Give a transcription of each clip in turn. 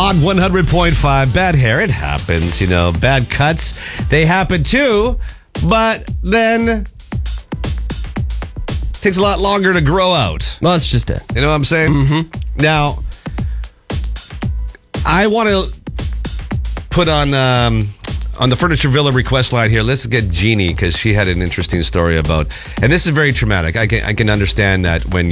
On 100.5, bad hair, it happens, bad cuts, they happen too, but then it takes a lot longer to grow out. Well, that's just it. You know what I'm saying? Mm-hmm. Now, I want to put on the Furniture Villa request line here, let's get Jeannie, because she had an interesting story about, and this is very traumatic. I can understand that when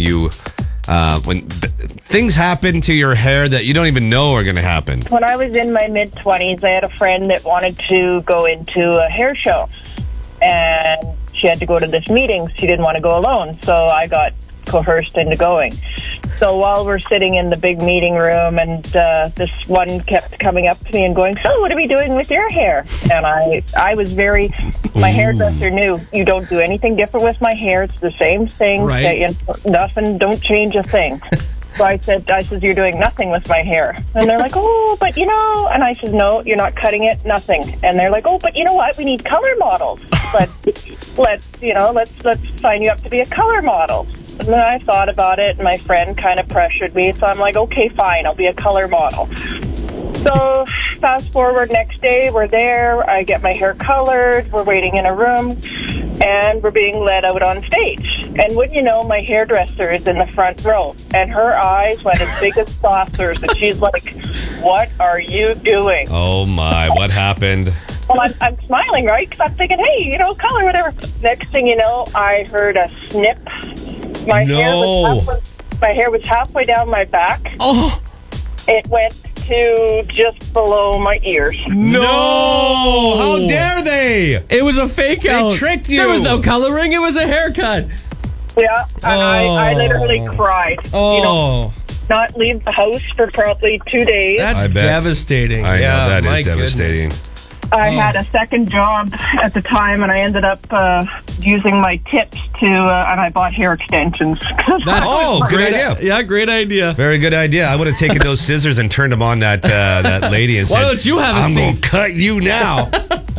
things happen to your hair that you don't even know are going to happen. When I was in my mid-20s, I had a friend that wanted to go into a hair show, and she had to go to this meeting. She didn't want to go alone, so I got coerced into going. So while we're sitting in the big meeting room, and this one kept coming up to me and going, "So what are we doing with your hair?" And I was my hairdresser knew, you don't do anything different with my hair. It's the same thing. Right. Nothing, don't change a thing. So I said, you're doing nothing with my hair. And they're like, "Oh, but and I said, "No, you're not cutting it, nothing." And they're like, "Oh, but you know what? We need color models. But let's sign you up to be a color model." And then I thought about it, and my friend kind of pressured me. So I'm like, "Okay, fine, I'll be a color model." So fast forward, next day, we're there. I get my hair colored. We're waiting in a room, and we're being led out on stage. And wouldn't you know, my hairdresser is in the front row, and her eyes went as big as saucers, and she's like, "What are you doing?" Oh, my. What happened? Well, I'm smiling, right? Because I'm thinking, hey, color, whatever. Next thing you know, I heard a snip. My hair was halfway down my back. Oh. It went to just below my ears. No! How dare they? It was a fake out. They tricked you. There was no coloring. It was a haircut. Yeah, and I literally cried. Oh. Not leave the house for probably 2 days. That's devastating. I know, that is goodness. devastating. I had a second job at the time, and I ended up using my tips and I bought hair extensions. Good idea. Yeah, great idea. Very good idea. I would have taken those scissors and turned them on that lady and said, "Why don't you have a I'm seat? going to cut you now."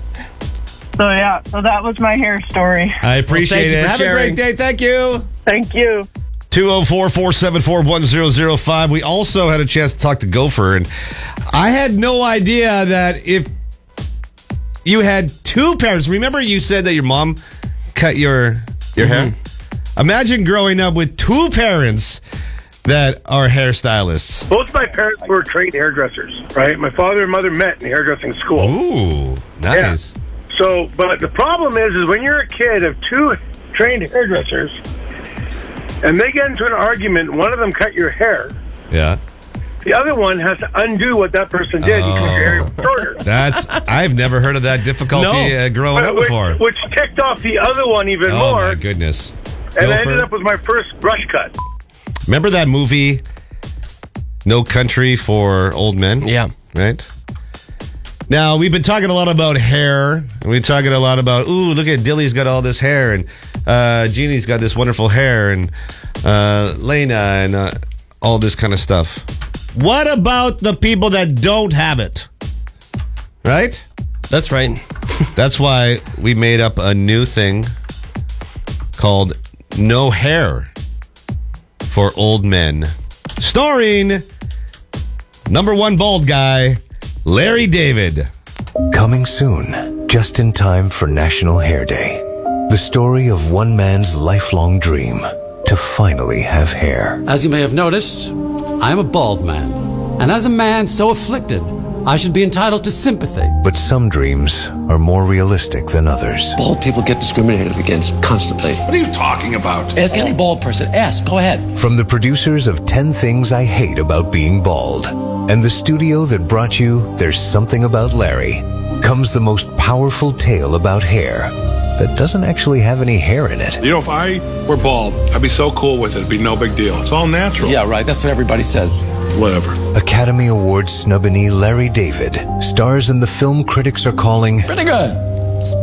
So that was my hair story. I appreciate it. Have a great day. Thank you. Thank you. 204-474-1005. We also had a chance to talk to Gopher, and I had no idea that if you had two parents. Remember you said that your mom cut your hair? Imagine growing up with two parents that are hairstylists. Both of my parents were trained hairdressers, right? My father and mother met in hairdressing school. Ooh, nice. Yeah. So, but the problem is when you're a kid of two trained hairdressers and they get into an argument, one of them cut your hair. Yeah. The other one has to undo what that person did and cut your hair shorter. I've never heard of that difficulty growing up before. Which ticked off the other one even more. Oh, my goodness. And I ended up with my first brush cut. Remember that movie, No Country for Old Men? Yeah. Right? Now, we've been talking a lot about hair. And we're talking a lot about, ooh, look at Dilly's got all this hair. And Jeannie's got this wonderful hair. And Lena and all this kind of stuff. What about the people that don't have it? Right? That's right. That's why we made up a new thing called No Hair for Old Men. Starring number one bald guy, Larry David. Coming soon, just in time for National Hair Day. The story of one man's lifelong dream to finally have hair. As you may have noticed, I am a bald man. And as a man so afflicted, I should be entitled to sympathy. But some dreams are more realistic than others. Bald people get discriminated against constantly. What are you talking about? Ask any bald person. Ask. Go ahead. From the producers of 10 Things I Hate About Being Bald and the studio that brought you There's Something About Larry, comes the most powerful tale about hair that doesn't actually have any hair in it. You know, if I were bald, I'd be so cool with it. It'd be no big deal. It's all natural. Yeah, right. That's what everybody says. Whatever. Academy Award snubbinee Larry David stars in the film critics are calling pretty good. It's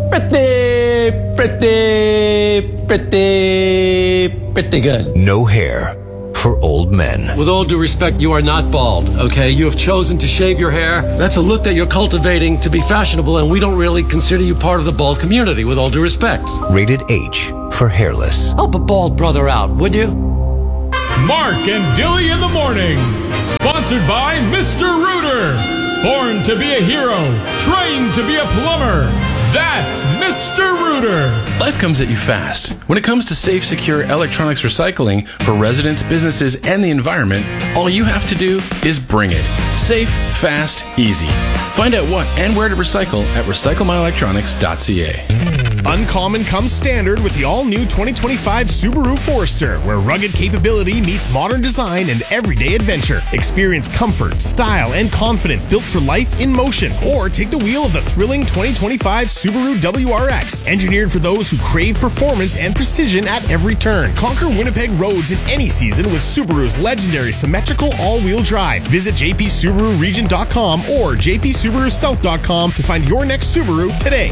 pretty good. No Hair for Old Men. With all due respect, you are not bald, okay? You have chosen to shave your hair. That's a look that you're cultivating to be fashionable, and we don't really consider you part of the bald community, with all due respect. Rated H for hairless. Help a bald brother out, would you? Mark and Dilly in the morning. Sponsored Sponsored by Mr. Rooter. Born to be a hero, trained to be a plumber. That's Mr. Rooter. Life comes at you fast. When it comes to safe, secure electronics recycling for residents, businesses, and the environment, all you have to do is bring it. Safe, fast, easy. Find out what and where to recycle at recyclemyelectronics.ca. Uncommon comes standard with the all-new 2025 Subaru Forester, where rugged capability meets modern design and everyday adventure. Experience comfort, style, and confidence built for life in motion. Or take the wheel of the thrilling 2025 Subaru WRX, engineered for those who crave performance and precision at every turn. Conquer Winnipeg roads in any season with Subaru's legendary symmetrical all-wheel drive. Visit jpsubaruregion.com or jpsubarusouth.com to find your next Subaru today.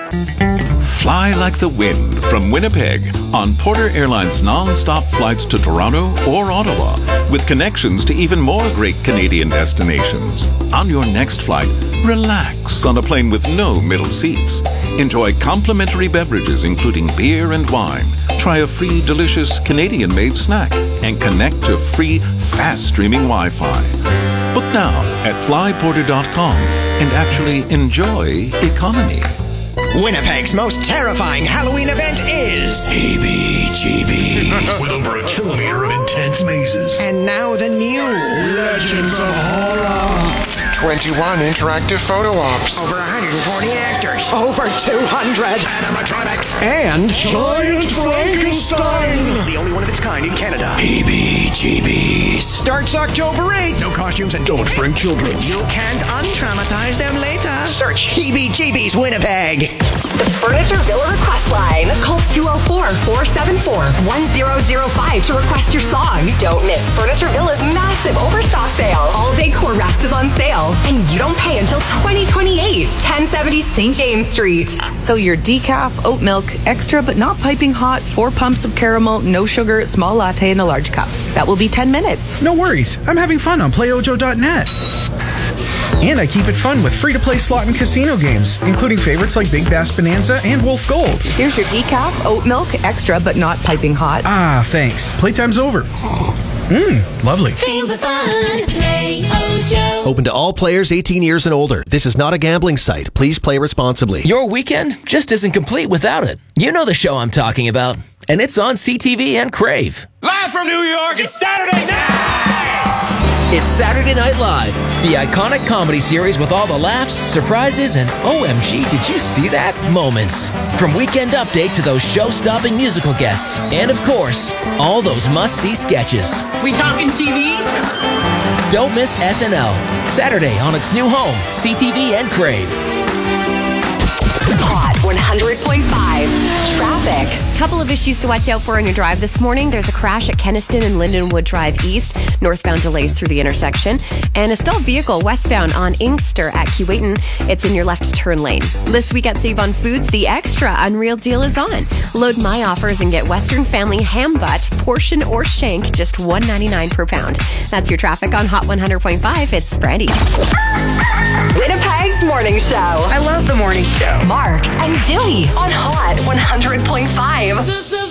Fly like the wind from Winnipeg on Porter Airlines non-stop flights to Toronto or Ottawa with connections to even more great Canadian destinations. On your next flight, relax on a plane with no middle seats. Enjoy complimentary beverages including beer and wine. Try a free, delicious Canadian-made snack and connect to free, fast-streaming Wi-Fi. Book now at flyporter.com and actually enjoy economy. Winnipeg's most terrifying Halloween event is heebie-jeebies. With over a kilometer of intense mazes. And now the new Legends of Horror. 21 interactive photo ops. Over 140 actors. Over 200 animatronics. And Giant Frankenstein. The only one of its kind in Canada. Heebie-jeebies. Starts October 8th. No costumes and don't bring children. You can't untraumatize them later. Search Heebie-jeebies Winnipeg. The Furniture Villa request line. Call 204-474-1005 to request your song. Don't miss Furniture Villa's massive overstock sale. All decor rest is on sale, and you don't pay until 2028. 1070 St. James Street. So your decaf, oat milk, extra but not piping hot, 4 pumps of caramel, no sugar, small latte in a large cup. That will be 10 minutes. No worries. I'm having fun on playojo.net. And I keep it fun with free-to-play slot and casino games, including favorites like Big Bass Bonanza and Wolf Gold. Here's your decaf, oat milk, extra but not piping hot. Ah, thanks. Playtime's over. Lovely. Feel the fun. Playojo. Open to all players 18 years and older. This is not a gambling site. Please play responsibly. Your weekend just isn't complete without it. You know the show I'm talking about. And it's on CTV and Crave. Live from New York, it's Saturday night! It's Saturday Night Live, the iconic comedy series with all the laughs, surprises, and OMG, did you see that? Moments. From Weekend Update to those show-stopping musical guests. And of course, all those must-see sketches. We talking TV? Don't miss SNL. Saturday on its new home, CTV and Crave. Hot 100.5. Traffic. Couple of issues to watch out for on your drive this morning. There's a crash at Kenniston and Lindenwood Drive East. Northbound delays through the intersection. And a stalled vehicle westbound on Inkster at Keewatin. It's in your left turn lane. This week at Save on Foods, the extra unreal deal is on. Load my offers and get Western Family ham butt, portion or shank, just $1.99 per pound. That's your traffic on Hot 100.5. It's Brandy. Winnipeg's Morning Show. I love the morning show. Mark and Dilly on Hot 100.5.